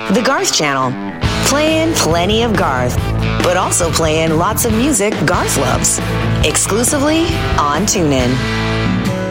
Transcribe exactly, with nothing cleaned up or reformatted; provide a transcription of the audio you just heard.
The Garth Channel. Playing plenty of Garth, but also playing lots of music Garth loves. Exclusively on TuneIn.